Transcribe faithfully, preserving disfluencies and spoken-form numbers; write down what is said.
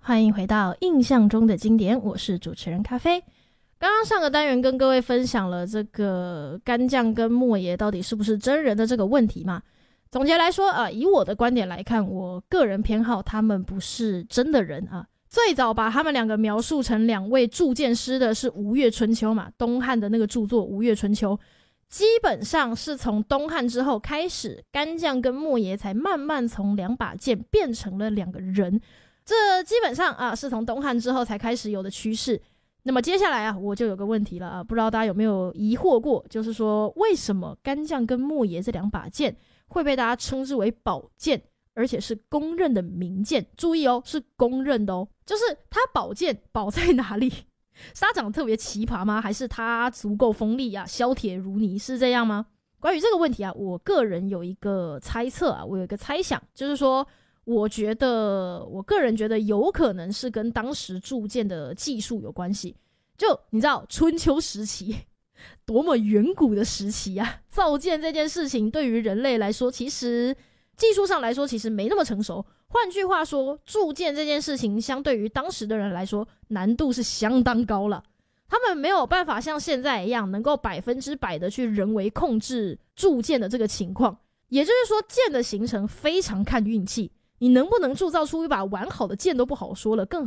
欢迎回到印象中的经典，我是主持人咖啡。刚刚上个单元跟各位分享了这个干将跟莫爷到底是不是真人的这个问题嘛。总结来说啊，以我的观点来看，我个人偏好他们不是真的人啊。最早把他们两个描述成两位铸剑师的是吴越春秋嘛，东汉的那个著作《吴越春秋》。基本上是从东汉之后开始，干将跟莫爷才慢慢从两把剑变成了两个人。这基本上啊是从东汉之后才开始有的趋势。那么接下来啊，我就有个问题了啊，不知道大家有没有疑惑过，就是说为什么干将跟莫爷这两把剑会被大家称之为宝剑，而且是公认的名剑？注意哦，是公认的哦，就是它宝剑宝在哪里？是它长得特别奇葩吗？还是它足够锋利啊，削铁如泥，是这样吗？关于这个问题啊，我个人有一个猜测啊，我有一个猜想，就是说我觉得我个人觉得有可能是跟当时铸剑的技术有关系。就你知道春秋时期多么远古的时期啊，造剑这件事情对于人类来说，其实技术上来说其实没那么成熟。换句话说，铸剑这件事情相对于当时的人来说难度是相当高了，他们没有办法像现在一样能够百分之百的去人为控制铸剑的这个情况。也就是说，剑的形成非常看运气，你能不能铸造出一把完好的剑都不好说了，更